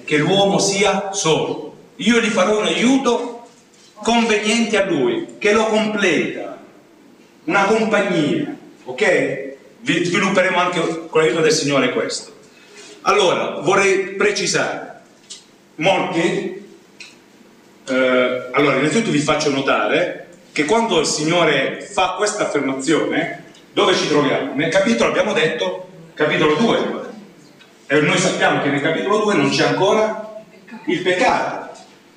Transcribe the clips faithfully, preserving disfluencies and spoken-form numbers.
che l'uomo sia solo. Io gli farò un aiuto conveniente a lui, che lo completa, una compagnia, ok? Vi svilupperemo anche con l'aiuto del Signore questo. Allora, vorrei precisare, molti, eh, allora innanzitutto vi faccio notare che quando il Signore fa questa affermazione, dove ci troviamo? Nel capitolo, abbiamo detto, capitolo due, e noi sappiamo che nel capitolo due non c'è ancora il peccato.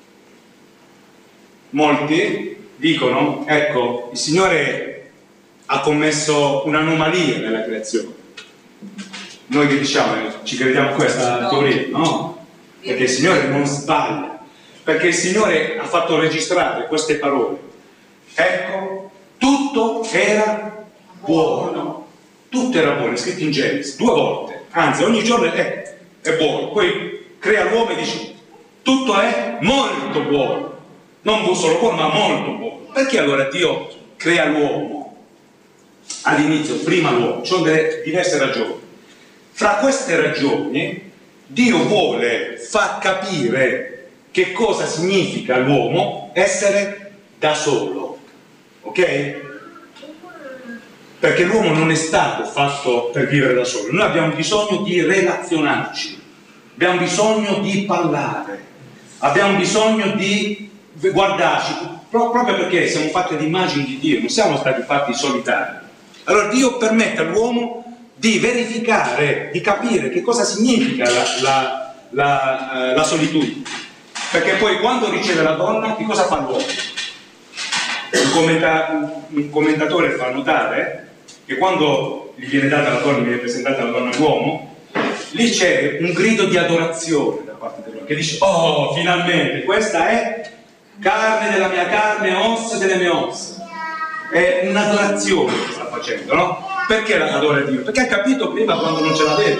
Molti dicono, ecco, il Signore ha commesso un'anomalia nella creazione. Noi che diciamo, ci crediamo a questa teoria? No, perché il Signore non sbaglia, perché il Signore ha fatto registrare queste parole. Ecco, tutto era buono, tutto era buono, è scritto in Genesi due volte, anzi ogni giorno è, è buono, poi crea l'uomo e dice tutto è molto buono, non solo buono ma molto buono. Perché allora Dio crea l'uomo all'inizio, prima l'uomo? Ci sono delle diverse ragioni. Fra queste ragioni Dio vuole far capire che cosa significa l'uomo essere da solo, ok? Perché l'uomo non è stato fatto per vivere da solo. Noi abbiamo bisogno di relazionarci, abbiamo bisogno di parlare, abbiamo bisogno di guardarci, proprio perché siamo fatti di immagini di Dio, non siamo stati fatti solitari. Allora Dio permette all'uomo di verificare, di capire che cosa significa la, la, la, eh, la solitudine, perché poi quando riceve la donna, che cosa fa l'uomo? Un, commenta, un commentatore fa notare che quando gli viene data la donna, gli viene presentata la donna all'uomo, lì c'è un grido di adorazione da parte dell'uomo, che dice: oh, finalmente, questa è carne della mia carne, ossa delle mie ossa. È un'adorazione che sta facendo, no? Perché adora Dio? Perché ha capito prima quando non ce l'aveva.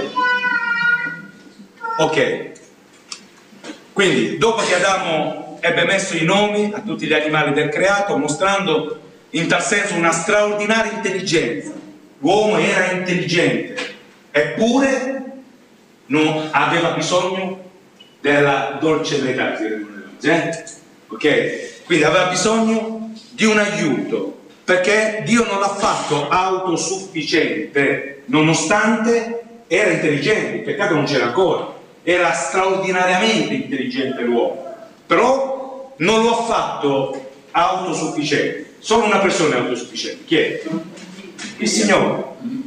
Ok. Quindi, dopo che Adamo ebbe messo i nomi a tutti gli animali del creato, mostrando in tal senso una straordinaria intelligenza, l'uomo era intelligente, eppure non aveva bisogno della dolce età, eh? Ok? Quindi aveva bisogno di un aiuto, perché Dio non l'ha fatto autosufficiente, nonostante era intelligente, il peccato non c'era ancora, era straordinariamente intelligente l'uomo, però non lo ha fatto autosufficiente. Solo una persona è autosufficiente. Chi è? Il Signore.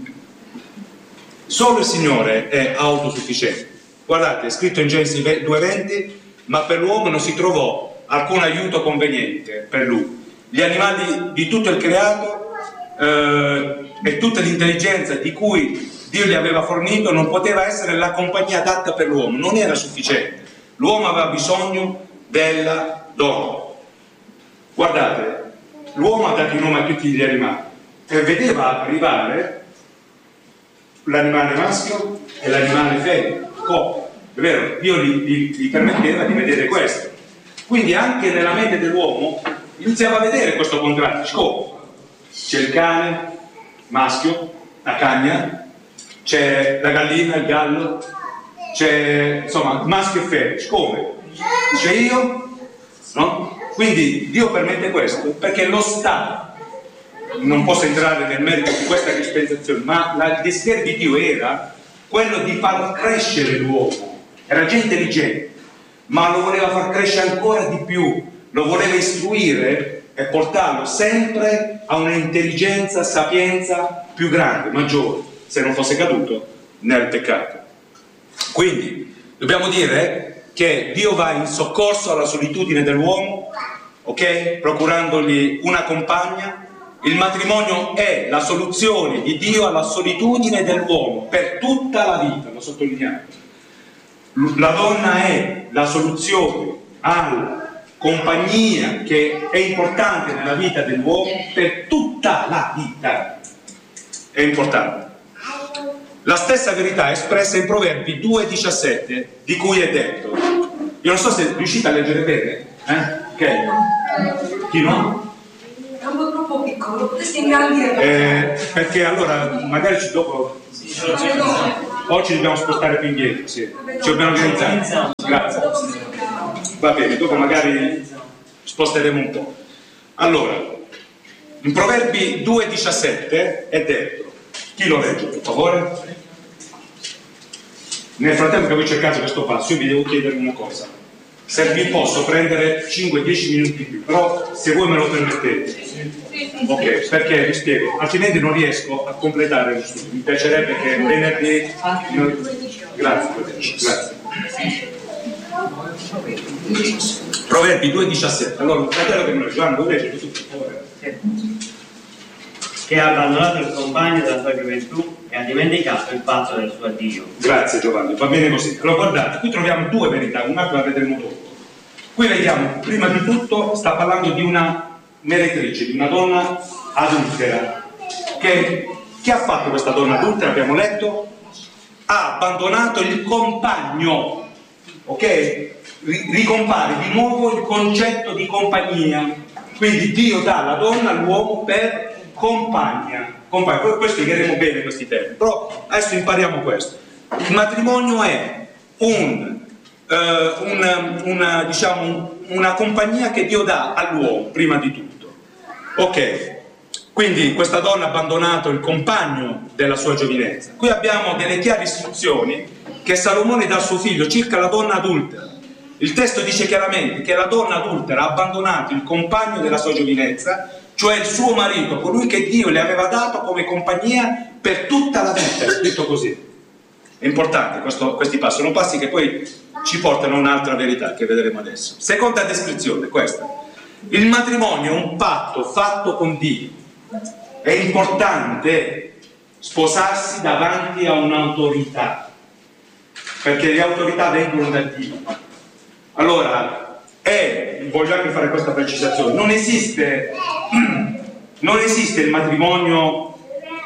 Solo il Signore è autosufficiente. Guardate, è scritto in Genesi due venti, ma per l'uomo non si trovò alcun aiuto conveniente per lui. Gli animali di tutto il creato eh, e tutta l'intelligenza di cui Dio gli aveva fornito non poteva essere la compagnia adatta per l'uomo, non era sufficiente. L'uomo aveva bisogno della donna. Guardate, l'uomo ha dato il nome a tutti gli animali e vedeva arrivare l'animale maschio e l'animale femmina, coppia, è vero? Dio gli, gli, gli permetteva di vedere questo. Quindi anche nella mente dell'uomo iniziava a vedere questo contrasto. Oh, c'è il cane maschio, la cagna, c'è la gallina, il gallo, c'è insomma maschio e femmina. Come? Dice io, no? Quindi Dio permette questo perché lo Stato, non posso entrare nel merito di questa dispensazione, ma la, il desiderio di Dio era quello di far crescere l'uomo. Era già intelligente, ma lo voleva far crescere ancora di più, lo voleva istruire e portarlo sempre a un'intelligenza, sapienza più grande, maggiore, se non fosse caduto nel peccato. Quindi dobbiamo dire che Dio va in soccorso alla solitudine dell'uomo, ok? Procurandogli una compagna. Il matrimonio è la soluzione di Dio alla solitudine dell'uomo per tutta la vita, lo sottolineiamo. La donna è la soluzione alla compagnia che è importante nella vita dell'uomo per tutta la vita. È importante. La stessa verità è espressa in Proverbi due diciassette, di cui è detto. Io non so se riuscite a leggere bene, eh? Ok? Chi no? È un po' troppo piccolo, lo potresti ingrandire? Eh, perché allora magari ci dopo. o ci dobbiamo spostare più indietro? Sì. Ci dobbiamo organizzare. Grazie. Va bene, dopo magari sposteremo un po'. Allora, in Proverbi due diciassette è detto, chi lo legge per favore? Nel frattempo che voi cercate questo passo, io vi devo chiedere una cosa. Se vi posso prendere cinque dieci minuti in più, però se voi me lo permettete. Ok, perché vi spiego, altrimenti non riesco a completare lo studio. Mi piacerebbe che venerdì. Grazie, grazie. Proverbi due diciassette. Allora, un fratello che me lo Giovanni, lo legge tutto, per favore. Che ha abbandonato il compagno della sua gioventù e ha dimenticato il patto del suo addio. Grazie Giovanni, va bene così. Allora guardate, qui troviamo due verità, una che la vedremo dopo. Qui vediamo, prima di tutto, sta parlando di una meretrice, di una donna adultera. Che, che ha fatto questa donna adultera? Abbiamo letto, ha abbandonato il compagno, ok? Ricompare di nuovo il concetto di compagnia. Quindi Dio dà alla donna all'uomo per compagna, compagna. Poi, poi spiegheremo bene questi termini, però adesso impariamo questo. Il matrimonio è un, eh, una, una, diciamo, una compagnia che Dio dà all'uomo prima di tutto. Ok, quindi questa donna ha abbandonato il compagno della sua giovinezza. Qui abbiamo delle chiare istruzioni che Salomone dà a suo figlio circa la donna adultera. Il testo dice chiaramente che la donna adultera ha abbandonato il compagno della sua giovinezza, cioè il suo marito, colui che Dio le aveva dato come compagnia per tutta la vita. È scritto così. È importante questo, questi passi, sono passi che poi ci portano a un'altra verità che vedremo adesso. Seconda descrizione, questa. Il matrimonio è un patto fatto con Dio. È importante sposarsi davanti a un'autorità, perché le autorità vengono da Dio. Allora, è, voglio anche fare questa precisazione, non esiste, non esiste il matrimonio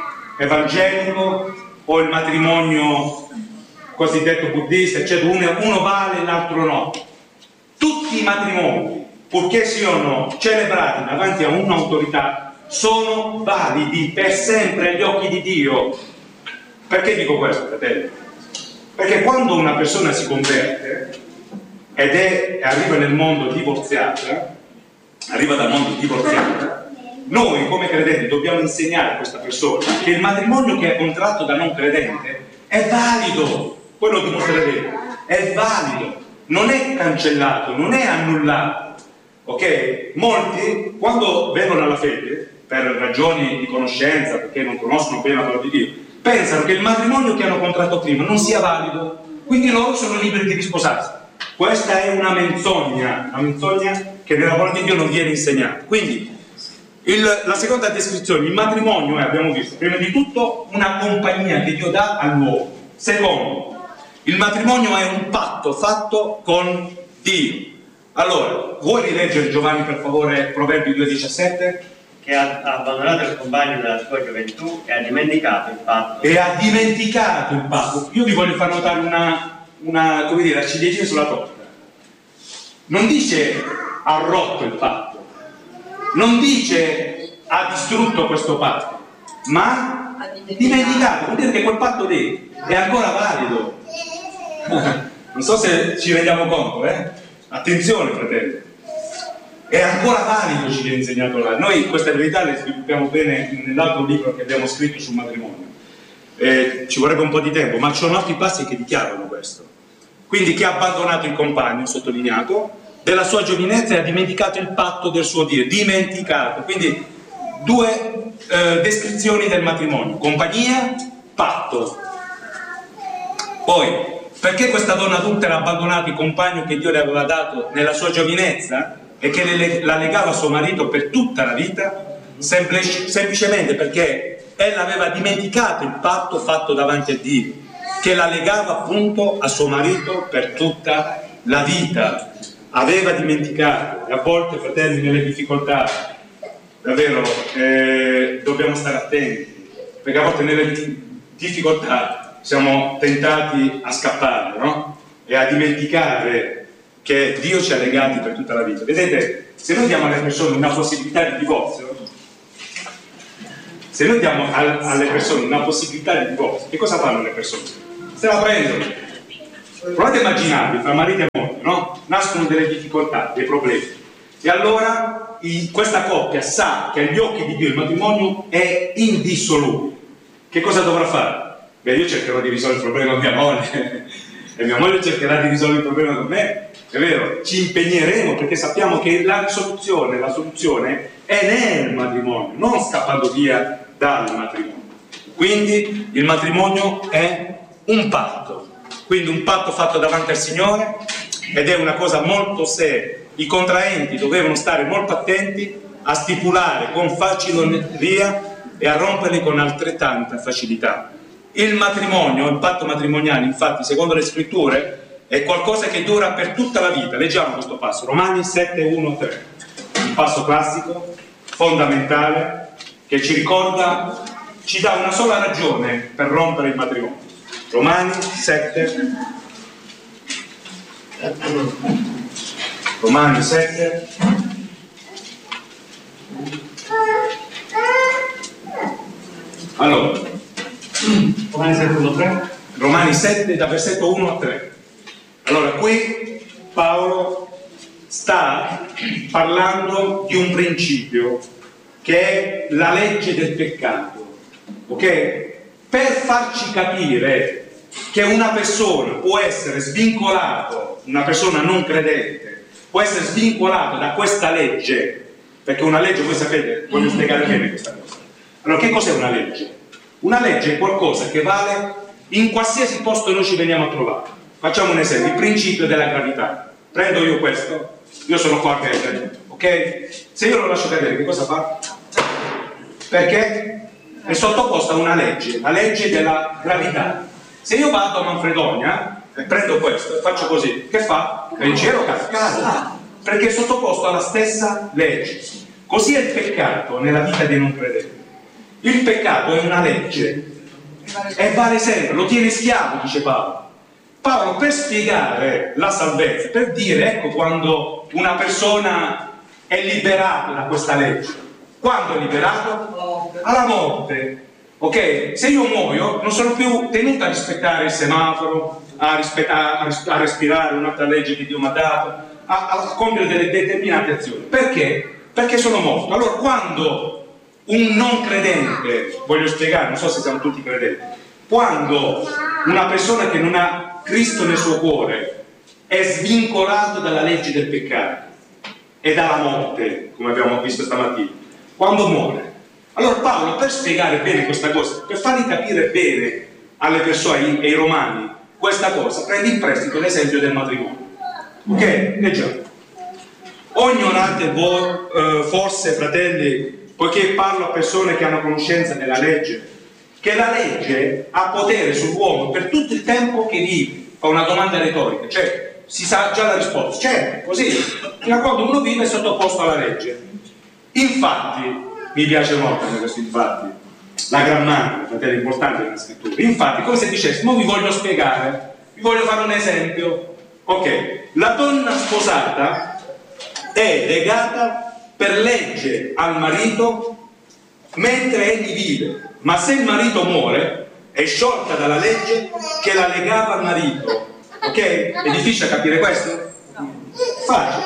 evangelico o il matrimonio cosiddetto buddista, eccetera, uno, uno vale e l'altro no. Tutti i matrimoni, purché siano celebrati davanti a un'autorità, sono validi per sempre agli occhi di Dio. Perché dico questo, fratelli? Perché quando una persona si converte ed è, arriva nel mondo divorziata, arriva dal mondo divorziata, noi come credenti dobbiamo insegnare a questa persona che il matrimonio che è contratto da non credente è valido, quello dimostreremo, è valido, non è cancellato, non è annullato, ok? Molti, quando vengono alla fede, per ragioni di conoscenza, perché non conoscono bene la parola di Dio, pensano che il matrimonio che hanno contratto prima non sia valido, quindi loro sono liberi di risposarsi. Questa è una menzogna, una menzogna che nella parola di Dio non viene insegnata. Quindi, il, la seconda descrizione, il matrimonio è, abbiamo visto, prima di tutto una compagnia che Dio dà all'uomo. Secondo, il matrimonio è un patto fatto con Dio. Allora, vuoi rileggere Giovanni per favore Proverbi due diciassette? Che ha abbandonato il compagno della sua gioventù e ha dimenticato il patto. E ha dimenticato il patto. Io vi voglio far notare una... una, come dire, la ciliegina sulla torta. Non dice ha rotto il patto, non dice ha distrutto questo patto, ma ha dimenticato. Vuol dire che quel patto lì è ancora valido. Non so se ci rendiamo conto, eh? Attenzione, fratelli, è ancora valido, ci viene insegnato là. Noi queste verità le sviluppiamo bene nell'altro libro che abbiamo scritto sul matrimonio. Eh, ci vorrebbe un po' di tempo, ma ci sono altri passi che dichiarano questo. Quindi che ha abbandonato il compagno, sottolineato, della sua giovinezza e ha dimenticato il patto del suo Dio, dimenticato. Quindi due eh, descrizioni del matrimonio, compagnia, patto. Poi, perché questa donna adultera ha abbandonato il compagno che Dio le aveva dato nella sua giovinezza e che le, la legava a suo marito per tutta la vita? Semplic- semplicemente perché ella aveva dimenticato il patto fatto davanti a Dio, che la legava appunto a suo marito per tutta la vita. Aveva dimenticato, e a volte, fratelli, nelle difficoltà davvero eh, dobbiamo stare attenti, perché a volte nelle difficoltà siamo tentati a scappare, no? E a dimenticare che Dio ci ha legati per tutta la vita. Vedete, se noi diamo alle persone una possibilità di divorzio, se noi diamo al, alle persone una possibilità di divorzio, che cosa fanno le persone? se la prendono. Provate a immaginarvi, fra marito e moglie, no? Nascono delle difficoltà, dei problemi. E allora i, questa coppia sa che agli occhi di Dio il matrimonio è indissolubile. Che cosa dovrà fare? Beh, io cercherò di risolvere il problema con mia moglie e mia moglie cercherà di risolvere il problema con me. È vero, ci impegneremo perché sappiamo che la risoluzione, la soluzione è nel matrimonio, non scappando via dal matrimonio. Quindi il matrimonio è un patto, quindi un patto fatto davanti al Signore, ed è una cosa molto seria. I contraenti dovevano stare molto attenti a stipulare con faciloneria e a romperli con altrettanta facilità. Il matrimonio, il patto matrimoniale, infatti, secondo le scritture, è qualcosa che dura per tutta la vita. Leggiamo questo passo, Romani sette, uno, tre, un passo classico, fondamentale, che ci ricorda, ci dà una sola ragione per rompere il matrimonio. Romani sette, Romani sette, allora, Romani sette, uno, tre. Romani sette, da versetto uno a tre. Allora, qui Paolo sta parlando di un principio che è la legge del peccato, ok? Per farci capire che una persona può essere svincolato, una persona non credente, può essere svincolato da questa legge, perché una legge, voi sapete, voglio spiegare bene questa cosa. Allora, che cos'è una legge? Una legge è qualcosa che vale in qualsiasi posto noi ci veniamo a trovare. Facciamo un esempio, il principio della gravità. Prendo io questo, io sono qua a cadere, ok? Se io lo lascio cadere, che cosa fa? Perché è sottoposto a una legge, la legge della gravità. Se io vado a Manfredonia e prendo questo e faccio così, che fa? Il cielo cade, perché è sottoposto alla stessa legge. Così è il peccato nella vita dei non credenti. Il peccato è una legge e vale sempre, lo tiene schiavo, dice Paolo. Paolo, per spiegare la salvezza, per dire, ecco quando una persona è liberata da questa legge. Quando è liberato? Alla morte. Ok? Se io muoio non sono più tenuto a rispettare il semaforo, a, rispettare, a, ris- a respirare un'altra legge che Dio mi ha dato, a, a compiere delle determinate azioni. Perché? Perché sono morto. Allora, quando un non credente, voglio spiegare, non so se siamo tutti credenti, quando una persona che non ha Cristo nel suo cuore è svincolato dalla legge del peccato e dalla morte, come abbiamo visto stamattina, quando muore. Allora Paolo, per spiegare bene questa cosa, per fargli capire bene alle persone e ai romani questa cosa, prende in prestito l'esempio del matrimonio. Ok? Leggiamo. O ignorate voi, eh, forse, fratelli, poiché parlo a persone che hanno conoscenza della legge, che la legge ha potere sull'uomo per tutto il tempo che vive. Fa una domanda retorica, cioè si sa già la risposta, certo, così, fino a quando uno vive sottoposto alla legge. Infatti, mi piace molto questo infatti, la grammatica, fratelli, è importante nella scrittura. Infatti, come se dicessimo, vi voglio spiegare, vi voglio fare un esempio. Ok, la donna sposata è legata per legge al marito mentre egli vive, ma se il marito muore è sciolta dalla legge che la legava al marito. Ok? È difficile capire questo? Facile.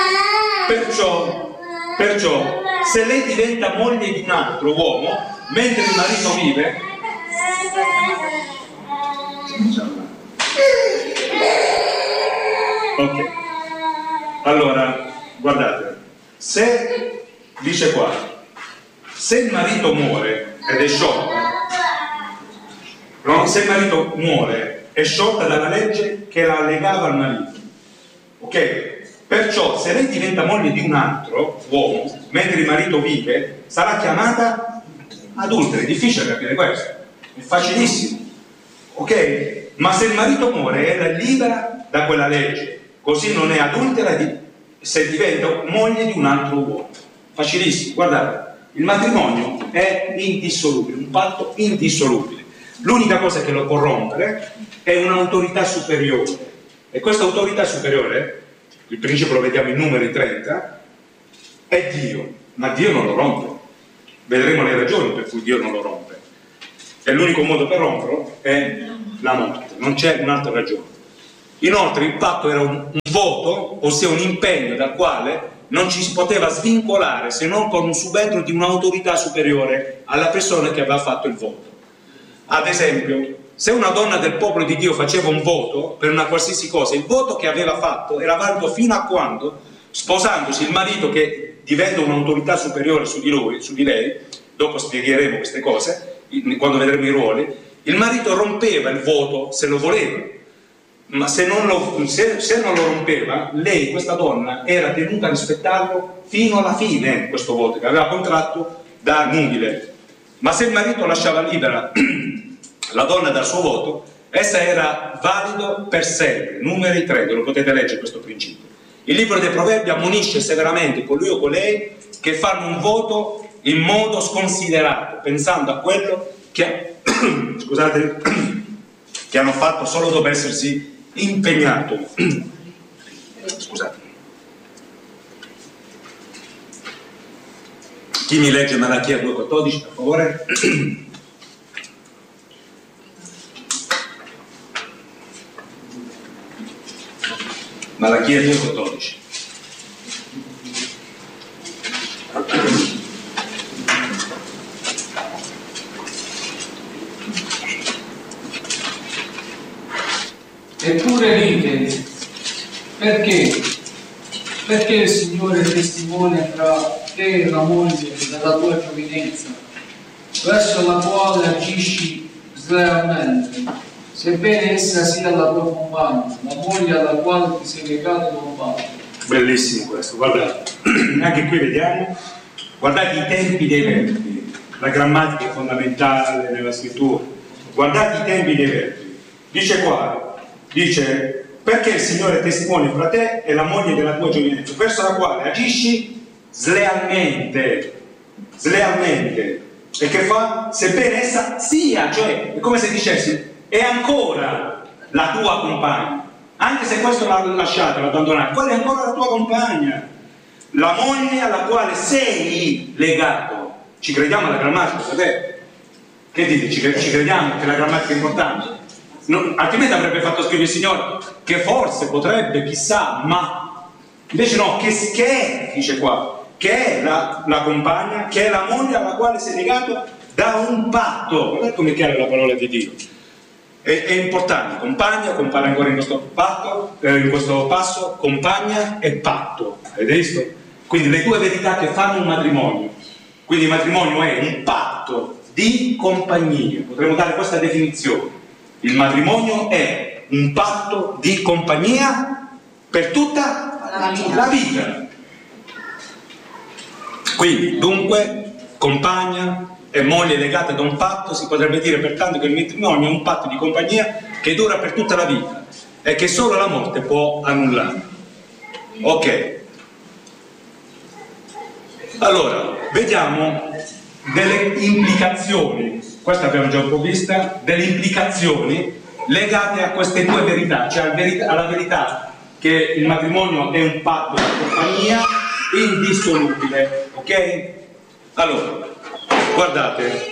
Perciò, perciò se lei diventa moglie di un altro uomo mentre il marito vive, ok, allora guardate, se dice qua, se il marito muore ed è sciolta, no? Se il marito muore è sciolta dalla legge che la legava al marito, ok? Perciò se lei diventa moglie di un altro uomo mentre il marito vive, sarà chiamata adultera. È difficile capire questo, è facilissimo, ok? Ma se il marito muore è libera da quella legge, così non è adultera di, se diventa moglie di un altro uomo. Facilissimo, guardate, il matrimonio è indissolubile, un patto indissolubile. L'unica cosa che lo può rompere è un'autorità superiore, e questa autorità superiore, il principio lo vediamo in Numeri trenta, è Dio, ma Dio non lo rompe. Vedremo le ragioni per cui Dio non lo rompe. e l'unico modo per romperlo è la morte, non c'è un'altra ragione. Inoltre il patto era un, un voto, ossia un impegno dal quale non ci si poteva svincolare se non con un subentro di un'autorità superiore alla persona che aveva fatto il voto. Ad esempio, se una donna del popolo di Dio faceva un voto per una qualsiasi cosa, il voto che aveva fatto era valido fino a quando, sposandosi il marito che diventa un'autorità superiore su di lui, su di lei, dopo spiegheremo queste cose, quando vedremo i ruoli, il marito rompeva il voto se lo voleva, ma se non lo, se, se non lo rompeva, lei, questa donna, era tenuta a rispettarlo fino alla fine, questo voto che aveva contratto da nubile. Ma se il marito lasciava libera la donna dal suo voto, essa era valido per sempre. Numeri tre, lo potete leggere questo principio. Il libro dei Proverbi ammonisce severamente colui o colei che fanno un voto in modo sconsiderato, pensando a quello che, scusate, che hanno fatto solo dopo essersi impegnato. Scusate. Chi mi legge Malachia due quattordici, per favore? Malachia due quattordici. Eppure ride, perché? Perché il Signore testimonia tra te e la moglie della tua giovinezza, verso la quale agisci slealmente, sebbene essa sia la tua compagna, la moglie alla quale ti sei legato da un patto. Bellissimo questo, guardate, anche qui vediamo, guardate i tempi dei verbi, la grammatica è fondamentale nella scrittura, guardate i tempi dei verbi, dice qua, dice perché il Signore testimonia fra te e la moglie della tua giovinezza, verso la quale agisci slealmente, slealmente, e che fa? Sebbene essa sia, cioè è come se dicessi è ancora la tua compagna, anche se questo l'ha lasciata, l'ha abbandonata, quella è ancora la tua compagna, la moglie alla quale sei legato. Ci crediamo alla grammatica, sapete? Che dite? Ci, ci crediamo che la grammatica è importante? No, altrimenti avrebbe fatto scrivere il Signore che forse, potrebbe, chissà, ma invece no, che, che è, dice qua, che è la, la compagna, che è la moglie alla quale sei legato da un patto. Guardate come è chiara la parola di Dio. È, è importante, compagna, compare ancora in questo patto, eh, in questo passo, compagna e patto. Avete visto? Quindi le due verità che fanno un matrimonio. Quindi il matrimonio è un patto di compagnia. Potremmo dare questa definizione. Il matrimonio è un patto di compagnia per tutta la vita. La vita. Quindi, dunque, compagna e moglie legate da un patto, si potrebbe dire pertanto che il matrimonio è un patto di compagnia che dura per tutta la vita e che solo la morte può annullare. Ok. Allora, vediamo delle implicazioni. Questa abbiamo già un po' vista, delle implicazioni legate a queste due verità, cioè alla verità che il matrimonio è un patto di compagnia indissolubile, ok? Allora, guardate,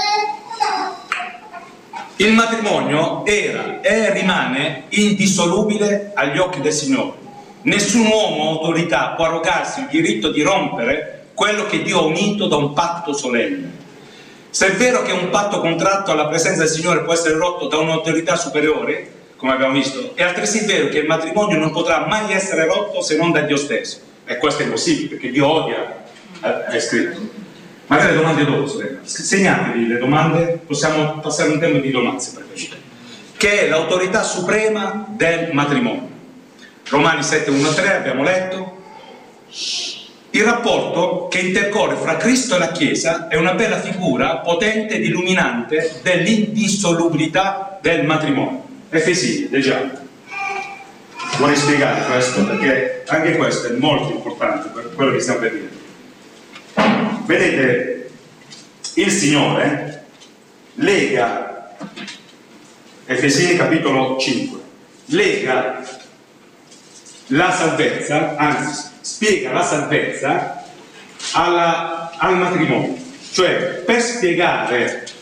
il matrimonio era e rimane indissolubile agli occhi del Signore. Nessun uomo o autorità può arrogarsi il diritto di rompere quello che Dio ha unito da un patto solenne. Se è vero che un patto contratto alla presenza del Signore può essere rotto da un'autorità superiore, come abbiamo visto, è altresì vero che il matrimonio non potrà mai essere rotto se non da Dio stesso. E questo è impossibile, perché Dio odia, è scritto. Magari le domande dopo, segnatevi le domande, possiamo passare un tempo di domande, se preferite. Che è l'autorità suprema del matrimonio. Romani sette uno tre abbiamo letto. Il rapporto che intercorre fra Cristo e la Chiesa è una bella figura potente ed illuminante dell'indissolubilità del matrimonio. Efesini, leggiamo. Vorrei spiegare questo perché anche questo è molto importante per quello che stiamo per dire. Vedete, il Signore lega, Efesini capitolo cinque, lega la salvezza, anzi spiega la salvezza alla, al matrimonio, cioè per spiegare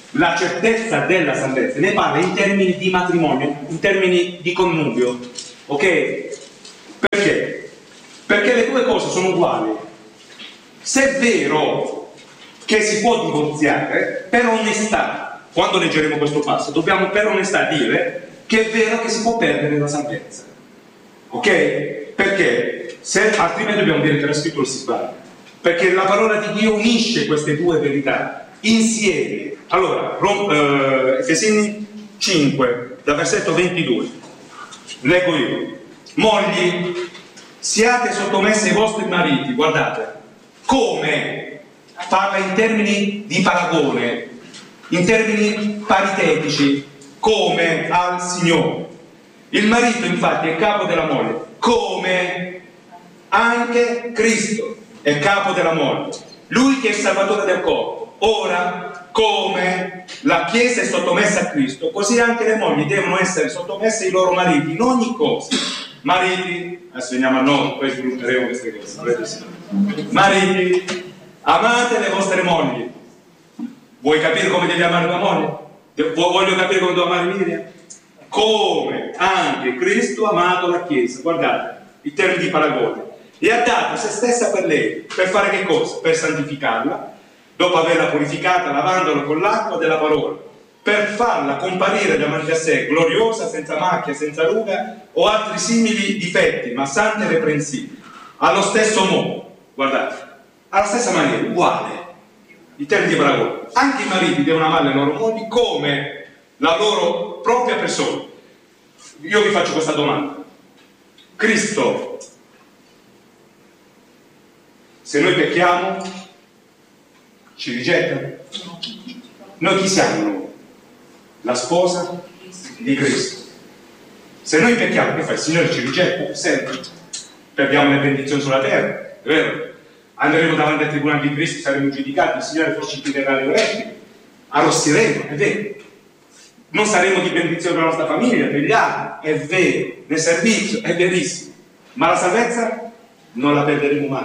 la certezza della salvezza, ne parla in termini di matrimonio, in termini di connubio, ok? Perché? Perché le due cose sono uguali. Se è vero che si può divorziare, per onestà, quando leggeremo questo passo, dobbiamo per onestà dire che è vero che si può perdere la salvezza, ok? Perché? Se, altrimenti dobbiamo dire che la scrittura si sbaglia, perché la parola di Dio unisce queste due verità insieme. Allora, eh, Efesini cinque, da versetto ventidue, leggo io: mogli, siate sottomessi ai vostri mariti, guardate, come, parla in termini di paragone, in termini paritetici, come al Signore. Il marito infatti è capo della moglie, come anche Cristo è capo della moglie, lui che è il salvatore del corpo. Ora, come la Chiesa è sottomessa a Cristo, così anche le mogli devono essere sottomesse ai loro mariti in ogni cosa. Mariti, adesso veniamo a noi, poi svilupperemo queste cose. Mariti, amate le vostre mogli. Vuoi capire come devi amare tua moglie? Voglio capire come devo amare Miriam? Come anche Cristo ha amato la Chiesa. Guardate, i termini di paragone. E ha dato se stessa per lei. Per fare che cosa? Per santificarla, dopo averla purificata lavandola con l'acqua della parola, per farla comparire davanti a sé gloriosa, senza macchia, senza ruga o altri simili difetti, ma santa e reprensibile. Allo stesso modo, guardate, alla stessa maniera, uguale, i termini di paragone. Anche i mariti devono amare le loro mogli come la loro propria persona. Io vi faccio questa domanda: Cristo, se noi pecchiamo, ci rigetta? Noi chi siamo noi? La sposa di Cristo. Se noi pecchiamo, che fa? Il Signore ci rigetta sempre. Perdiamo le benedizioni sulla terra, è vero? Andremo davanti al tribunale di Cristo, saremo giudicati, il Signore forse ci chiuderà le orecchie, arrossiremo, è vero. Non saremo di benedizione per la nostra famiglia, per gli altri, è vero. Nel servizio, è verissimo. Ma la salvezza non la perderemo mai.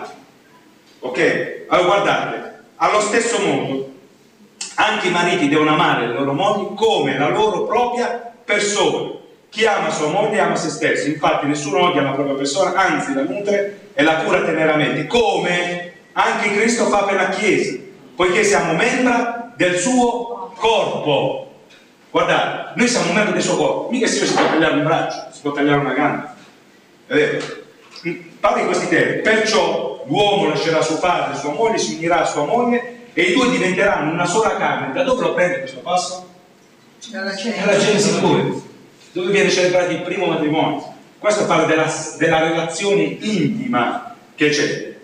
Ok? Allora guardate, allo stesso modo anche i mariti devono amare le loro mogli come la loro propria persona. Chi ama sua moglie ama se stesso, infatti nessuno odia la propria persona, anzi la nutre e la cura teneramente, come anche Cristo fa per la Chiesa, poiché siamo membra del suo corpo. Guardate, noi siamo membri del suo corpo, mica si può tagliare un braccio, si può tagliare una gamba, è vero? Parla in questi termini: perciò l'uomo lascerà suo padre e sua moglie, si unirà a sua moglie e i due diventeranno una sola carne. Da dove lo prende questo passo? Dalla Genesi pure, dove viene celebrato il primo matrimonio. Questo parla della, della relazione intima che c'è,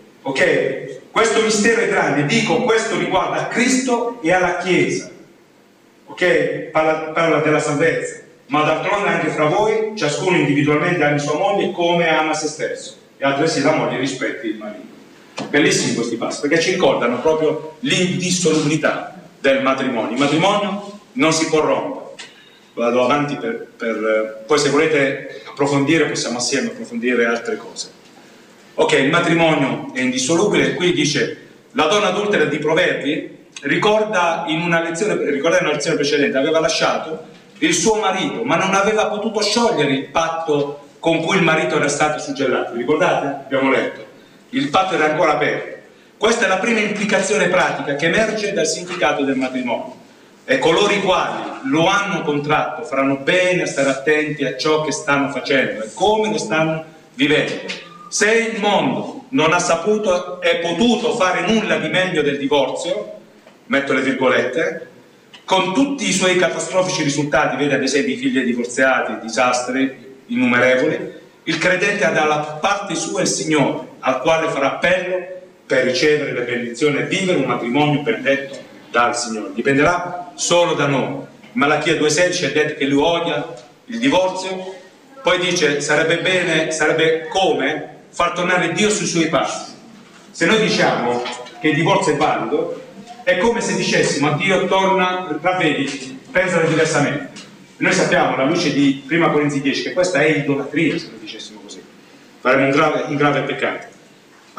ok? Questo mistero è grande, dico, questo riguarda Cristo e alla Chiesa, ok? Parla, parla della salvezza, ma d'altronde anche fra voi ciascuno individualmente ama sua moglie come ama se stesso, e altresì la moglie rispetti il marito. Bellissimi questi passi, perché ci ricordano proprio l'indissolubilità del matrimonio. Il matrimonio non si può rompere. Vado avanti per, per poi, se volete approfondire, possiamo assieme approfondire altre cose. Ok, il matrimonio è indissolubile. Qui dice: la donna adultera di Proverbi ricorda in una lezione, ricorda in una lezione precedente, aveva lasciato il suo marito, ma non aveva potuto sciogliere il patto con cui il marito era stato suggellato. Ricordate? Abbiamo letto. Il patto era ancora aperto. Questa è la prima implicazione pratica che emerge dal significato del matrimonio. E coloro i quali lo hanno contratto faranno bene a stare attenti a ciò che stanno facendo e come lo stanno vivendo. Se il mondo non ha saputo e potuto fare nulla di meglio del divorzio, metto le virgolette, con tutti i suoi catastrofici risultati, vede ad esempio i figli divorziati, disastri innumerevoli, il credente ha dalla parte sua il Signore, al quale farà appello per ricevere le benedizioni e vivere un matrimonio benedetto dal Signore. Dipenderà solo da noi. Malachia due sedici ha detto che lui odia il divorzio, poi dice sarebbe bene, sarebbe come far tornare Dio sui suoi passi. Se noi diciamo che il divorzio è valido, è come se dicessimo a Dio torna, ravvedi, pensano diversamente. Noi sappiamo, alla luce di prima Corinzi dieci, che questa è idolatria, se noi dicessimo così. Faremo un grave, un grave peccato.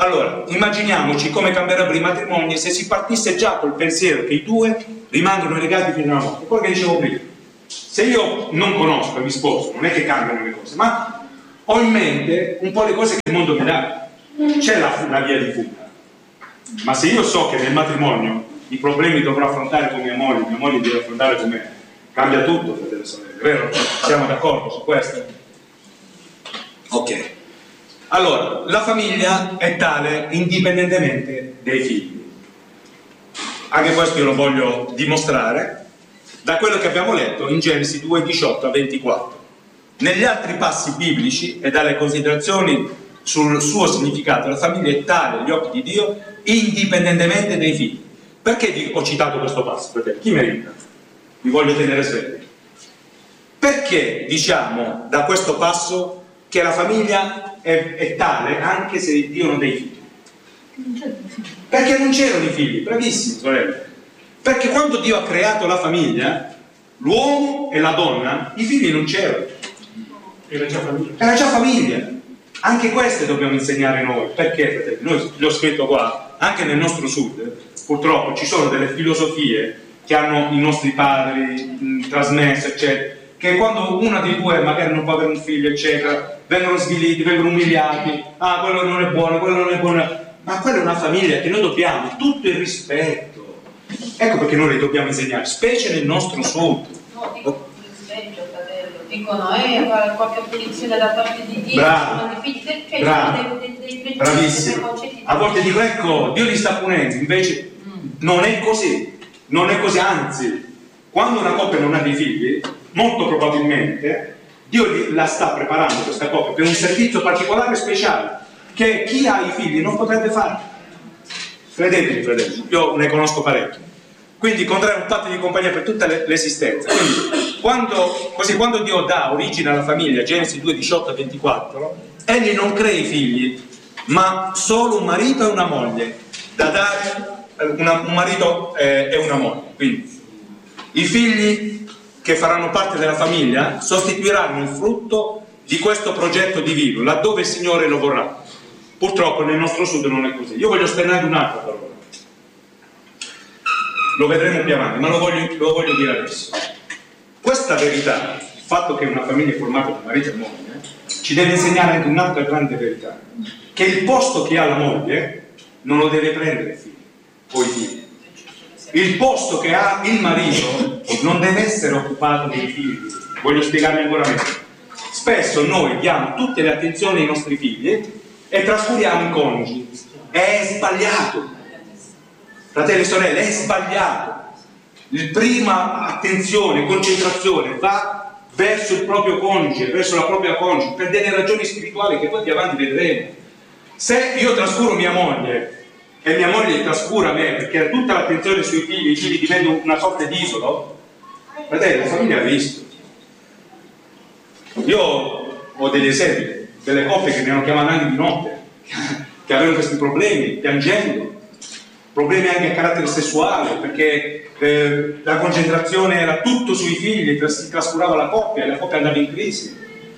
Allora, immaginiamoci come cambierebbero i matrimoni se si partisse già col pensiero che i due rimangono legati fino alla morte. Quello che dicevo prima. Se io non conosco e mi sposo, non è che cambiano le cose, ma ho in mente un po' le cose che il mondo mi dà. C'è la, la via di fuga. Ma se io so che nel matrimonio i problemi dovrò affrontare con mia moglie, mia moglie deve affrontare con me, cambia tutto, fratelli e sorelle, vero? Siamo d'accordo su questo? Ok. Allora, la famiglia è tale indipendentemente dai figli. Anche questo io lo voglio dimostrare da quello che abbiamo letto in Genesi due, diciotto a ventiquattro. Negli altri passi biblici e dalle considerazioni sul suo significato, la famiglia è tale agli occhi di Dio indipendentemente dai figli. Perché ho citato questo passo? Perché chi mi aiuta? Vi voglio tenere svegli. Perché diciamo da questo passo che la famiglia è, è tale anche se Dio non dei figli? Perché non c'erano i figli, bravissimi sorelle. Perché quando Dio ha creato la famiglia, l'uomo e la donna, i figli non c'erano. Era già famiglia. Era già famiglia. Anche queste dobbiamo insegnare noi. Perché, fratelli? Noi, l'ho scritto qua, anche nel nostro sud, purtroppo ci sono delle filosofie che hanno i nostri padri mh, trasmesso, eccetera, che quando una dei due magari non può avere un figlio, eccetera, vengono sviliti, vengono umiliati, ah, quello non è buono, quello non è buono. Ma quella è una famiglia che noi dobbiamo tutto il rispetto. Ecco perché noi le dobbiamo insegnare, specie nel nostro sud. No, dico rispetto, fratello. Dicono, eh, qualche punizione da parte di Dio, bravo, cioè, bravo, dei, dei, dei bravissimo. A volte dico, ecco, Dio li sta punendo, invece mm. non è così, non è così, anzi, quando una coppia non ha dei figli, molto probabilmente Dio la sta preparando questa coppia per un servizio particolare e speciale che chi ha i figli non potrebbe fare. Credetemi, fratelli, io ne conosco parecchi. Quindi contrarre un patto di compagnia per tutta l'esistenza. Quindi quando, così, quando Dio dà origine alla famiglia, Genesi due, diciotto a ventiquattro, egli non crea i figli, ma solo un marito e una moglie da dare, una, un marito eh, e una moglie. Quindi i figli che faranno parte della famiglia sostituiranno il frutto di questo progetto divino, laddove il Signore lo vorrà. Purtroppo nel nostro sud non è così. Io voglio spennare un'altra parola. Lo vedremo più avanti, ma lo voglio, lo voglio dire adesso. Questa verità, il fatto che una famiglia è formata da marito e moglie, ci deve insegnare anche un'altra grande verità, che il posto che ha la moglie non lo deve prendere il figlio o i figli. Il posto che ha il marito non deve essere occupato dai figli. Voglio spiegarmi ancora meglio. Spesso noi diamo tutte le attenzioni ai nostri figli e trascuriamo i coniugi. È sbagliato. Fratelli e sorelle, è sbagliato. La prima attenzione, concentrazione va verso il proprio coniuge, verso la propria coniuge, per delle ragioni spirituali che poi più avanti vedremo. Se io trascuro mia moglie e mia moglie trascura me perché ha tutta l'attenzione sui figli, i figli diventano una sorta di isolo, fratelli, la famiglia ha visto. Io ho degli esempi, delle coppie che mi hanno chiamato anche di notte, che avevano questi problemi, piangendo, problemi anche a carattere sessuale, perché eh, la concentrazione era tutto sui figli, si trascurava la coppia, la coppia andava in crisi.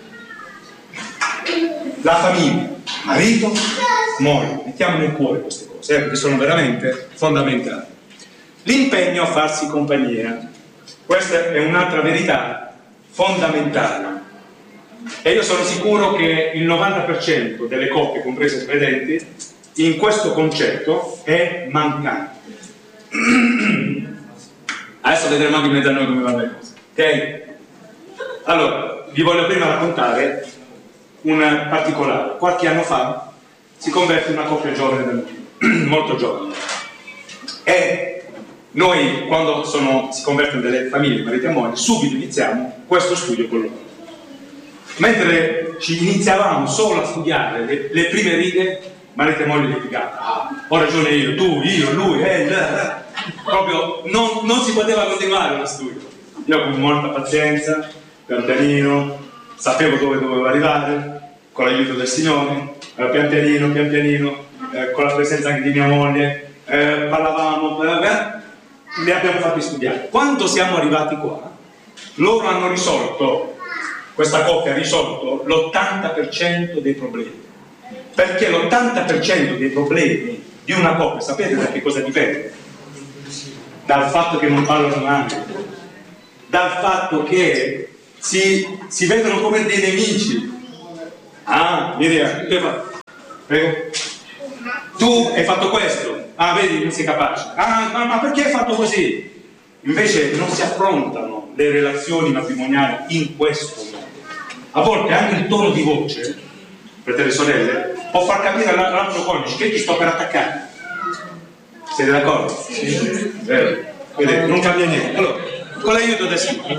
La famiglia, marito, moglie, mettiamo nel cuore queste cose, eh, perché sono veramente fondamentali. L'impegno a farsi compagnia, questa è un'altra verità fondamentale. E io sono sicuro che il novanta per cento delle coppie, comprese le credenti, in questo concetto è mancante. Adesso vedremo anche in mezzo a noi come vanno le cose, ok? Allora, vi voglio prima raccontare un particolare. Qualche anno fa si converte una coppia giovane da noi, molto giovane, e noi quando sono, si convertono delle famiglie, marito e moglie, subito iniziamo questo studio con loro. Mentre ci iniziavamo solo a studiare le, le prime righe, marito e moglie litigavano. Ah, ho ragione io, tu, io, lui, eh, eh. Proprio non, non si poteva continuare lo studio. Io con molta pazienza, pian pianino, sapevo dove dovevo arrivare, con l'aiuto del Signore, eh, pian pianino, pian pianino, eh, con la presenza anche di mia moglie, eh, parlavamo, eh, li abbiamo fatti studiare. Quando siamo arrivati qua, loro hanno risolto, questa coppia ha risolto l'ottanta per cento dei problemi. Perché l'ottanta per cento dei problemi di una coppia, sapete da che cosa dipende? Dal fatto che non parlano mai, dal fatto che si, si vedono come dei nemici. Ah, Miriam, tu hai fatto? Prego. Tu hai fatto questo? Ah, vedi, non sei capace. Ah, ma, ma perché hai fatto così? Invece non si affrontano le relazioni matrimoniali in questo modo. A volte anche il tono di voce, fratelli e sorelle, può far capire all'altro coniuge che ti sto per attaccare. Siete d'accordo? Sì. Vero. Vedete, non cambia niente. Allora, con l'aiuto del Signore.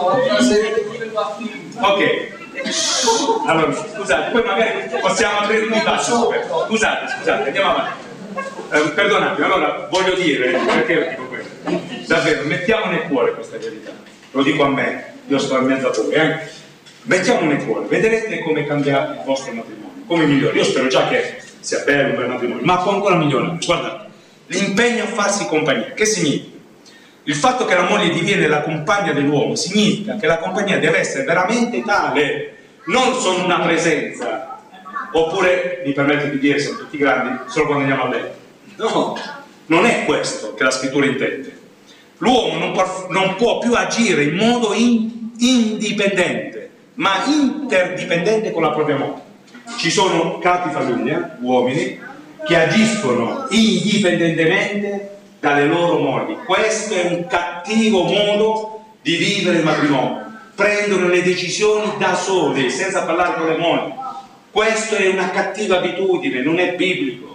Ok. Allora, scusate, poi magari possiamo aprire un dibattito. Scusate, scusate, andiamo avanti. Eh, perdonate, allora voglio dire, perché dico questo? Davvero, mettiamo nel cuore questa verità. Lo dico a me, io sto in mezzo a voi, eh? Mettiamo nel cuore, vedrete come cambia il vostro matrimonio, come migliora. Io spero già che sia bello un bel matrimonio, ma può ancora migliorare. Guardate, l'impegno a farsi compagnia, che significa? Il fatto che la moglie diviene la compagna dell'uomo significa che la compagnia deve essere veramente tale, non solo una presenza, oppure, mi permette di dire, siamo tutti grandi, solo quando andiamo a letto. No, non è questo che la scrittura intende. L'uomo non può, non può più agire in modo in, indipendente, ma interdipendente con la propria moglie. Ci sono capi famiglia, uomini, che agiscono indipendentemente dalle loro mogli. Questo è un cattivo modo di vivere il matrimonio. Prendono le decisioni da soli, senza parlare con le mogli. Questo è una cattiva abitudine, non è biblico.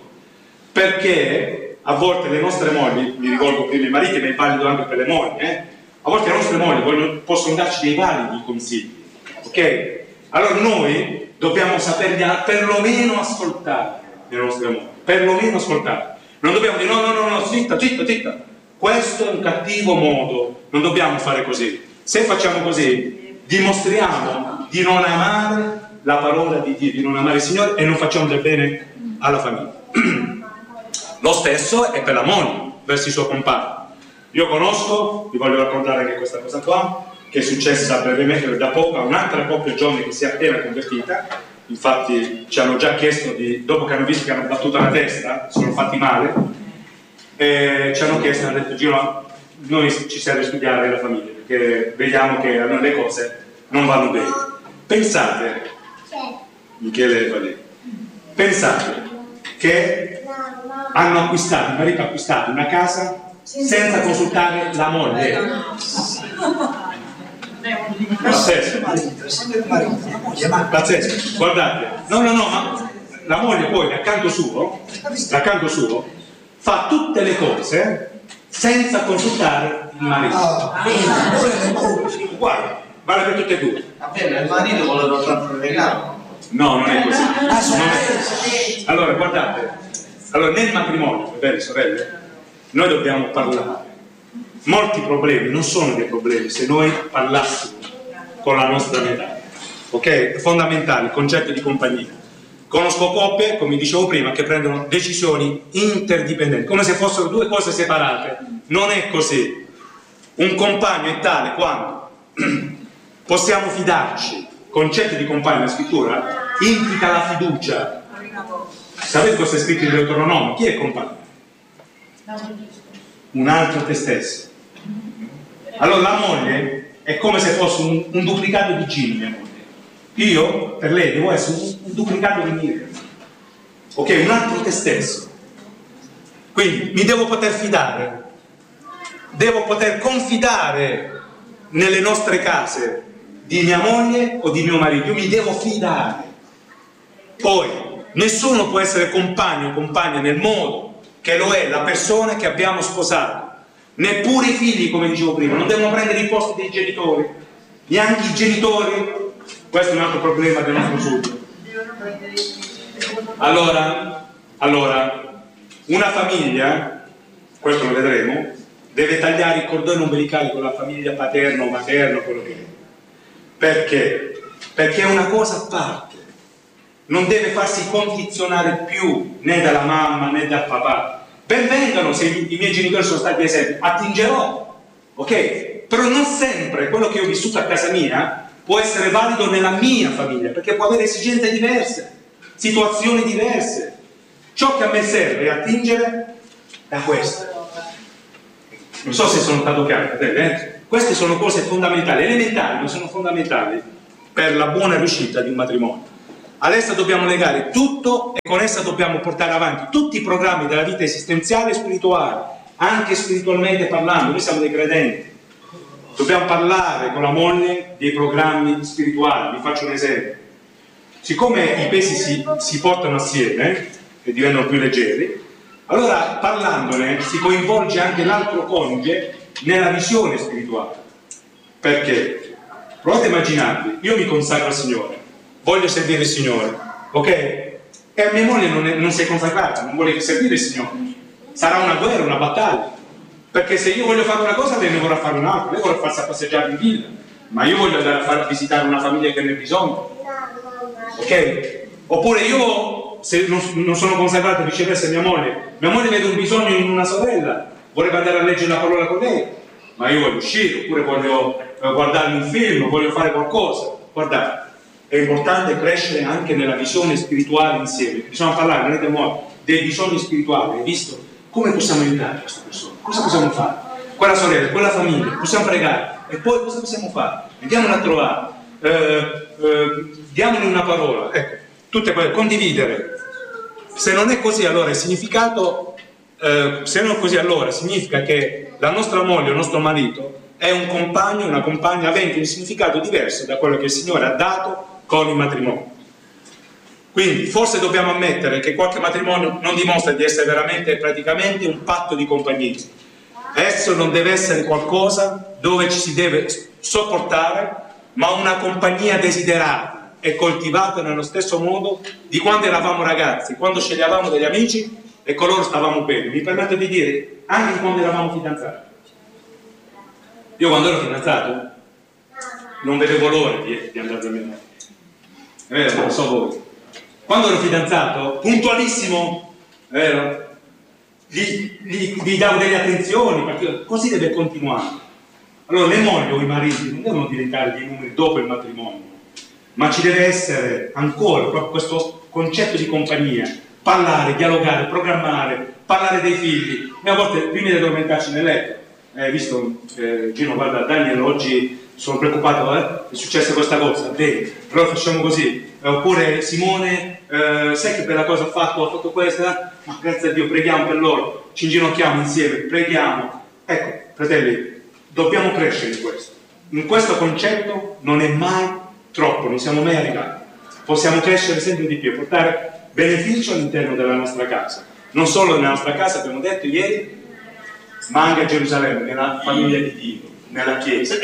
Perché a volte le nostre mogli, mi rivolgo prima ai mariti, ma è valido anche per le mogli, eh? A volte le nostre mogli vogliono, possono darci dei validi consigli, ok? Allora noi dobbiamo saperli perlomeno ascoltare le nostre mogli, perlomeno ascoltare. Non dobbiamo dire no, no, no, no, zitta, zitta, zitta. Questo è un cattivo modo, non dobbiamo fare così. Se facciamo così, dimostriamo di non amare la parola di Dio, di non amare il Signore e non facciamo del bene alla famiglia. Lo stesso è per la moglie verso i suoi compagni. Io conosco, vi voglio raccontare anche questa cosa qua, che è successa brevemente da poco a un'altra coppia giovane che si è appena convertita. Infatti ci hanno già chiesto, di, dopo che hanno visto che hanno battuto la testa, sono fatti male, e ci hanno chiesto, hanno detto Gino, noi ci serve studiare la famiglia, perché vediamo che a noi le cose non vanno bene. Pensate, Michele Valeri, pensate che hanno acquistato, il marito ha acquistato una casa senza consultare la moglie. Pazzesco. Pazzesco. Guardate, no, no, no, ma la moglie poi accanto suo, accanto suo, fa tutte le cose senza consultare il marito. Guarda, vale per tutte e due. Il marito vuole un altro regalo. No, non è così. Non è. Allora, guardate, allora nel matrimonio, fratelli e sorelle, noi dobbiamo parlare. Molti problemi non sono dei problemi se noi parlassimo con la nostra metà. Ok? È fondamentale il concetto di compagnia. Conosco coppie, come dicevo prima, che prendono decisioni interdipendenti, come se fossero due cose separate. Non è così. Un compagno è tale quando possiamo fidarci. Il concetto di compagno nella scrittura implica la fiducia. Sapete cosa è scritto in Deuteronomio? Chi è il compagno? Un altro te stesso. Allora la moglie è come se fosse un, un duplicato di Gino, mia moglie. Io per lei devo essere un, un duplicato di Miriam. Ok, un altro te stesso. Quindi mi devo poter fidare, devo poter confidare nelle nostre case di mia moglie o di mio marito. Io mi devo fidare. Poi nessuno può essere compagno o compagna nel modo che lo è la persona che abbiamo sposato. Neppure i figli, come dicevo prima, non devono prendere i posti dei genitori, neanche i genitori. Questo è un altro problema del nostro sud. Allora, allora, una famiglia, questo lo vedremo, deve tagliare i cordoni umbilicali con la famiglia paterna o materna, quello che è. Perché? Perché è una cosa a parte. Non deve farsi condizionare più né dalla mamma né dal papà. Ben vengano se i miei genitori sono stati esempi, attingerò, ok? Però non sempre quello che ho vissuto a casa mia può essere valido nella mia famiglia, perché può avere esigenze diverse. situazioni diverse. Ciò che a me serve è attingere da questo. Non so se sono stato chiaro, eh? Queste sono cose fondamentali, elementari, ma sono fondamentali per la buona riuscita di un matrimonio. Ad essa dobbiamo legare tutto e con essa dobbiamo portare avanti tutti i programmi della vita esistenziale e spirituale, anche spiritualmente parlando. Noi siamo dei credenti, dobbiamo parlare con la moglie dei programmi spirituali. Vi faccio un esempio: siccome i pesi si, si portano assieme e diventano più leggeri, allora parlandone si coinvolge anche l'altro coniuge nella visione spirituale. Perché? Provate a immaginarvi, io mi consacro al Signore, voglio servire il Signore, ok? E a mia moglie non, è, non si è consacrata, non vuole servire il Signore. Sarà una guerra, una battaglia. Perché se io voglio fare una cosa, lei ne vorrà fare un'altra, lei vorrà farsi a passeggiare in villa, ma io voglio andare a, far, a visitare una famiglia che ne ha bisogno, ok? Oppure io, se non, non sono consacrato, viceversa mia moglie, mia moglie vede un bisogno in una sorella, vorrebbe andare a leggere la parola con lei, ma io voglio uscire, oppure voglio eh, guardare un film, voglio fare qualcosa. Guardate, è importante crescere anche nella visione spirituale insieme. Bisogna parlare, non è temore, dei bisogni spirituali. Hai visto? Come possiamo aiutare questa persona? Cosa possiamo fare? Quella sorella, quella famiglia, possiamo pregare. E poi cosa possiamo fare? Andiamola a trovare, eh, eh, diamogli una parola. Ecco, tutte quelle, condividere. Se non è così, allora il significato, eh, se non è così, allora significa che la nostra moglie, il nostro marito, è un compagno, una compagna avente un significato diverso da quello che il Signore ha dato con il matrimonio. Quindi forse dobbiamo ammettere che qualche matrimonio non dimostra di essere veramente praticamente un patto di compagnia. Esso non deve essere qualcosa dove ci si deve sopportare, ma una compagnia desiderata e coltivata nello stesso modo di quando eravamo ragazzi, quando sceglievamo degli amici e con loro stavamo bene. Mi permetto di dire, anche quando eravamo fidanzati. Io quando ero fidanzato non vedevo l'ora di, di andare da mia moglie. È vero, non so voi. Quando ero fidanzato, puntualissimo, è vero, gli, gli, gli davo delle attenzioni, perché così deve continuare. Allora le mogli o i mariti non devono diventare dei numeri dopo il matrimonio, ma ci deve essere ancora proprio questo concetto di compagnia, parlare, dialogare, programmare, parlare dei figli. E a volte prima di addormentarci nel letto, hai eh, visto, eh, Gino, guarda, Daniel, oggi sono preoccupato, eh? È successa questa cosa, bene, allora facciamo così. Eh, oppure Simone, eh, sai che bella cosa ha fatto, ha fatto questa, ma grazie a Dio, preghiamo per loro, ci inginocchiamo insieme, preghiamo. Ecco, fratelli, dobbiamo crescere in questo. In questo concetto non è mai troppo, non siamo mai arrivati. Possiamo crescere sempre di più, portare beneficio all'interno della nostra casa. Non solo nella nostra casa, abbiamo detto ieri, ma anche a Gerusalemme, nella famiglia di Dio, nella Chiesa.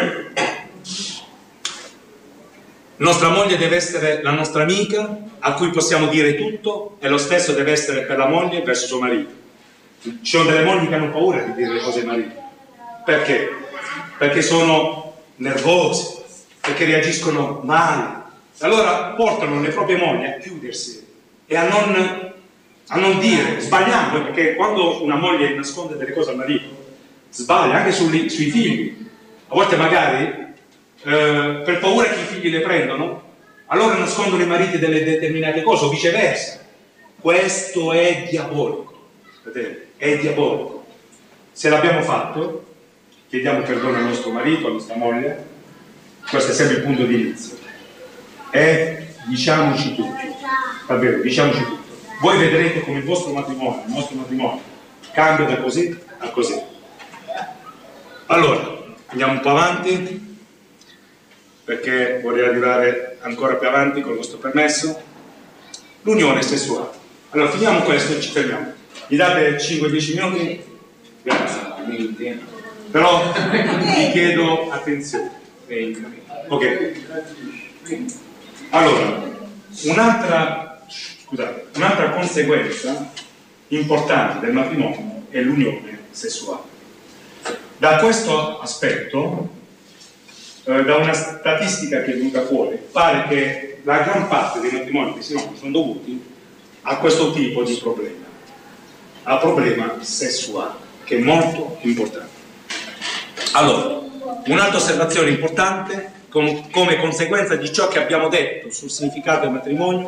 Nostra moglie deve essere la nostra amica a cui possiamo dire tutto, e lo stesso deve essere per la moglie verso suo marito. Ci sono delle mogli che hanno paura di dire le cose ai mariti. Perché? Perché sono nervose, perché reagiscono male. Allora portano le proprie mogli a chiudersi e a non, a non dire, sbagliando, perché quando una moglie nasconde delle cose al marito, sbaglia anche sui, sui figli. A volte magari Eh, per paura che i figli le prendano, allora nascondono i mariti delle determinate cose, o viceversa. Questo è diabolico, vedete? È diabolico. Se l'abbiamo fatto, chiediamo perdono al nostro marito, alla nostra moglie. Questo è sempre il punto di inizio. E diciamoci tutto, davvero, diciamoci tutto. Voi vedrete come il vostro matrimonio, il nostro matrimonio, cambia da così a così. Allora, andiamo un po' avanti, perché vorrei arrivare ancora più avanti con il vostro permesso. L'unione sessuale. Allora finiamo questo e ci fermiamo. Mi date cinque dieci minuti? Grazie. Però vi chiedo attenzione. Ok. Allora, un'altra scusate, un'altra conseguenza importante del matrimonio è l'unione sessuale. Da questo aspetto, da una statistica che è venuta fuori, pare che la gran parte dei matrimoni che si rompono sono dovuti a questo tipo di problema, al problema sessuale, che è molto importante. Allora, un'altra osservazione importante, com come conseguenza di ciò che abbiamo detto sul significato del matrimonio,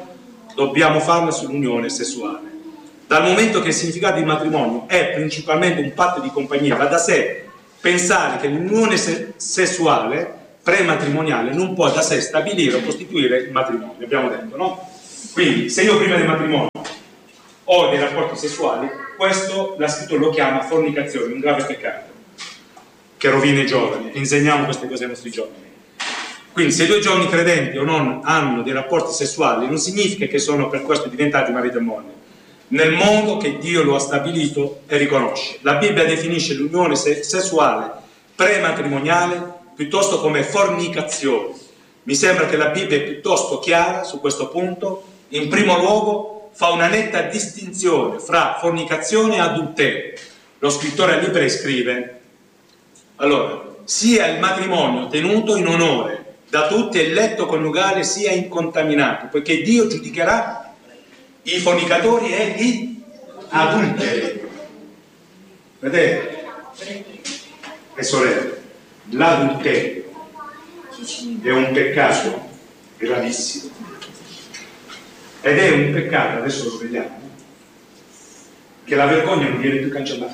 dobbiamo farla sull'unione sessuale. Dal momento che il significato di matrimonio è principalmente un patto di compagnia, va da sé pensare che l'unione se sessuale prematrimoniale non può da sé stabilire o costituire il matrimonio, abbiamo detto, no? Quindi se io prima del matrimonio ho dei rapporti sessuali, questo la scrittura lo chiama fornicazione, un grave peccato che rovina i giovani. Insegniamo queste cose ai nostri giovani. Quindi se due giovani credenti o non hanno dei rapporti sessuali, non significa che sono per questo diventati marito e moglie, nel modo che Dio lo ha stabilito e riconosce. La Bibbia definisce l'unione se sessuale prematrimoniale piuttosto come fornicazione. Mi sembra che la Bibbia è piuttosto chiara su questo punto. In primo luogo fa una netta distinzione fra fornicazione e adulterio. Lo scrittore ai Libri scrive: allora, sia il matrimonio tenuto in onore da tutti e il letto coniugale sia incontaminato, poiché Dio giudicherà i fornicatori e gli adulteri. Vedete? E sorelle, l'adulterio è un peccato gravissimo ed è un peccato, adesso lo vediamo, che la vergogna non viene più cancellata.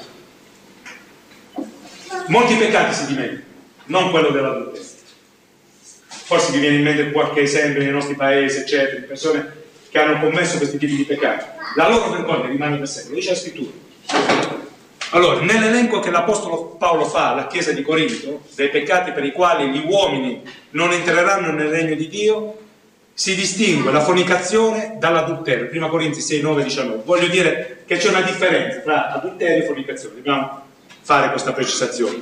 Molti peccati si dimenticano, non quello dell'adulterio. Forse vi viene in mente qualche esempio nei nostri paesi, eccetera, di persone che hanno commesso questi tipi di peccati. La loro vergogna rimane per sempre, lo dice la scrittura. Allora, nell'elenco che l'Apostolo Paolo fa alla Chiesa di Corinto, dei peccati per i quali gli uomini non entreranno nel regno di Dio, si distingue la fornicazione dall'adulterio. Prima Corinzi sei, nove, diciannove. Voglio dire che c'è una differenza tra adulterio e fornicazione. Dobbiamo fare questa precisazione.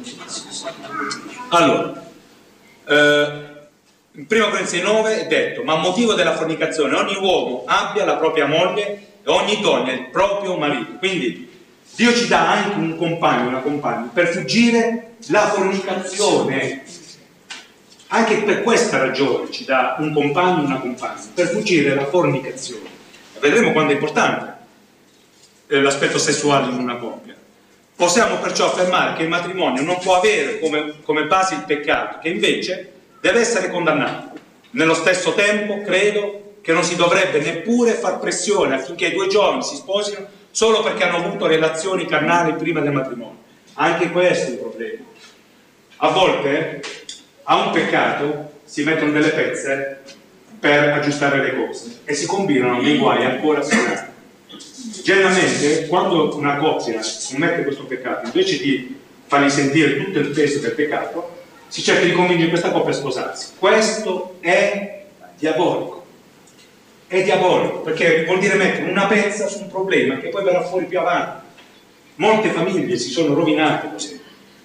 Allora, eh, in prima Corinzi nove è detto: ma a motivo della fornicazione ogni uomo abbia la propria moglie e ogni donna il proprio marito. Quindi Dio ci dà anche un compagno, una compagna, per fuggire la fornicazione. Anche per questa ragione ci dà un compagno e una compagna, per fuggire la fornicazione. E vedremo quanto è importante eh, l'aspetto sessuale in una coppia. Possiamo perciò affermare che il matrimonio non può avere come, come base il peccato, che invece deve essere condannato. Nello stesso tempo, credo che non si dovrebbe neppure far pressione affinché i due giovani si sposino solo perché hanno avuto relazioni carnali prima del matrimonio. Anche questo è un problema. A volte a un peccato si mettono delle pezze per aggiustare le cose e si combinano dei guai ancora più. Generalmente, quando una coppia commette questo peccato, invece di fargli sentire tutto il peso del peccato, si cerca di convincere questa coppia a sposarsi. Questo è diabolico. È diabolico, perché vuol dire mettere una pezza su un problema che poi verrà fuori più avanti. Molte famiglie si sono rovinate così.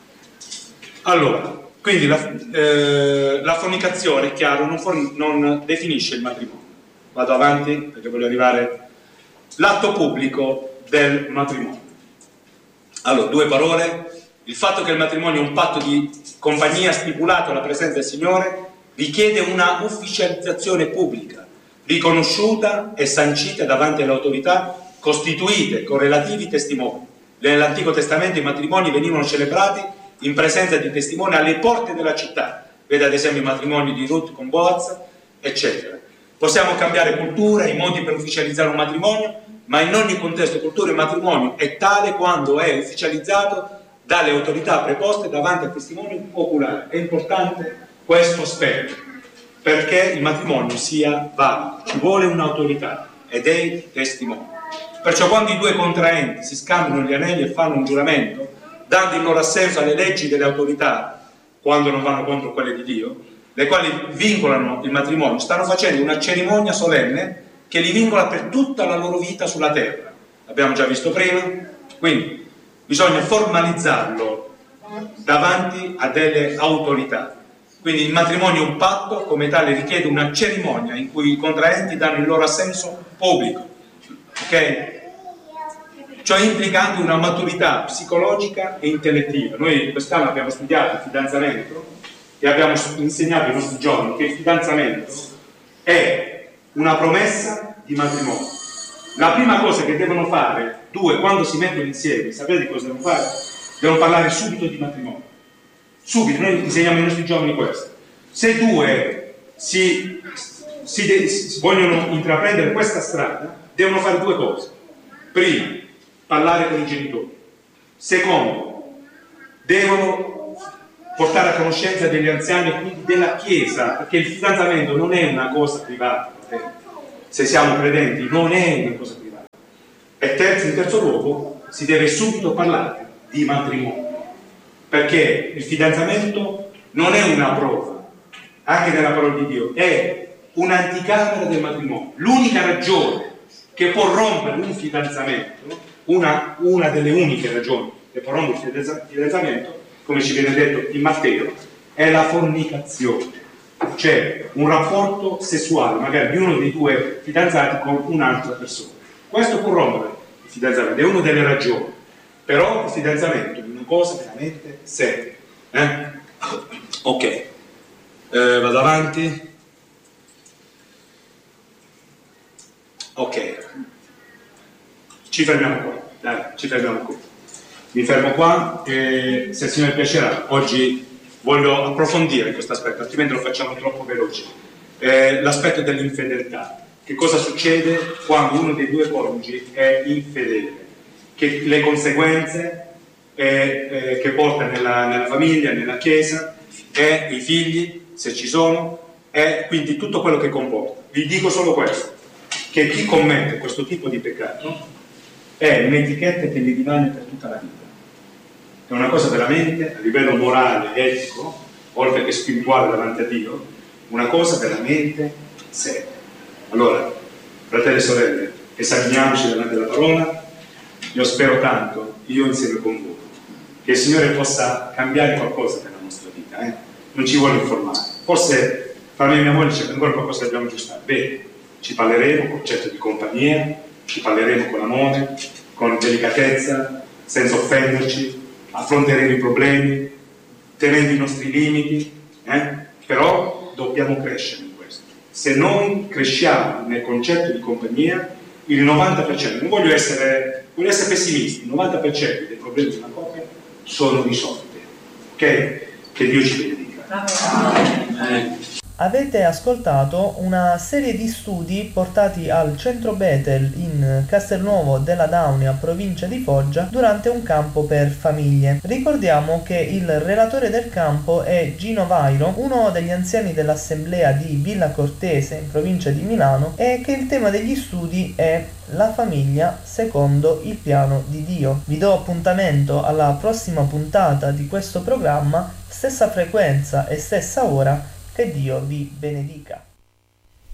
Allora, quindi la, eh, la fornicazione, è chiaro, non, forn non definisce il matrimonio. Vado avanti perché voglio arrivare all'atto pubblico del matrimonio. Allora, due parole. Il fatto che il matrimonio è un patto di compagnia stipulato alla presenza del Signore richiede una ufficializzazione pubblica, riconosciuta e sancita davanti alle autorità costituite con relativi testimoni. Nell'Antico Testamento i matrimoni venivano celebrati in presenza di testimoni alle porte della città. Vede ad esempio i matrimoni di Ruth con Boaz, eccetera. Possiamo cambiare cultura, i modi per ufficializzare un matrimonio, ma in ogni contesto cultura il matrimonio è tale quando è ufficializzato dalle autorità preposte davanti a testimoni oculari. È importante questo aspetto, perché il matrimonio sia valido, ci vuole un'autorità e dei testimoni. Perciò quando i due contraenti si scambiano gli anelli e fanno un giuramento, dando il loro assenso alle leggi delle autorità, quando non vanno contro quelle di Dio, le quali vincolano il matrimonio, stanno facendo una cerimonia solenne che li vincola per tutta la loro vita sulla terra. L'abbiamo già visto prima, quindi bisogna formalizzarlo davanti a delle autorità. Quindi il matrimonio è un patto, come tale richiede una cerimonia in cui i contraenti danno il loro assenso pubblico. Ok? Ciò implica anche una maturità psicologica e intellettiva. Noi quest'anno abbiamo studiato il fidanzamento e abbiamo insegnato ai nostri giovani che il fidanzamento è una promessa di matrimonio. La prima cosa che devono fare due quando si mettono insieme, sapete cosa devono fare? Devono parlare subito di matrimonio. Subito, noi insegniamo ai nostri giovani questo. Se due si si, de- si vogliono intraprendere questa strada, devono fare due cose. Primo, parlare con i genitori. Secondo, devono portare a conoscenza degli anziani e quindi della Chiesa, perché il fidanzamento non è una cosa privata, se siamo credenti non è una cosa privata. E terzo, in terzo luogo, si deve subito parlare di matrimonio, perché il fidanzamento non è una prova, anche nella parola di Dio, è un'anticamera del matrimonio. L'unica ragione che può rompere un fidanzamento, una, una delle uniche ragioni che può rompere il fidanzamento, come ci viene detto in Matteo, è la fornicazione, cioè un rapporto sessuale magari di uno dei due fidanzati con un'altra persona. Questo può rompere il fidanzamento, è una delle ragioni, però il fidanzamento è una cosa veramente seria. Eh? Ok, eh, vado avanti. Ok, ci fermiamo qua, dai, ci fermiamo qui. Mi fermo qua e se il Signore piacerà, oggi voglio approfondire questo aspetto, altrimenti lo facciamo troppo veloce. Eh, l'aspetto dell'infedeltà. Che cosa succede quando uno dei due coniugi è infedele? Che le conseguenze eh, eh, che porta nella, nella famiglia, nella Chiesa, e i figli, se ci sono, e quindi tutto quello che comporta. Vi dico solo questo, che chi commette questo tipo di peccato è un'etichetta che gli rimane per tutta la vita. È una cosa veramente, a livello morale, etico, oltre che spirituale davanti a Dio, una cosa veramente seria. Allora, fratelli e sorelle, esaminiamoci davanti alla parola. Io spero tanto, io insieme con voi, che il Signore possa cambiare qualcosa nella nostra vita. Eh? Non ci vuole informare. Forse fra me e mia moglie c'è ancora qualcosa che dobbiamo aggiustare. Bene, ci parleremo con certo di compagnia, ci parleremo con amore, con delicatezza, senza offenderci, affronteremo i problemi, tenendo i nostri limiti, eh? Però dobbiamo crescere in questo. Se noi cresciamo nel concetto di compagnia, il novanta per cento, non voglio essere, voglio essere pessimisti, il novanta per cento dei problemi di una coppia sono risolti. Ok? Che Dio ci benedica. Amen. Avete ascoltato una serie di studi portati al centro Bethel in Castelnuovo della Daunia, provincia di Foggia, durante un campo per famiglie. Ricordiamo che il relatore del campo è Gino Vairo, uno degli anziani dell'assemblea di Villa Cortese in provincia di Milano, e che il tema degli studi è la famiglia secondo il piano di Dio. Vi do appuntamento alla prossima puntata di questo programma, stessa frequenza e stessa ora. Che Dio vi benedica.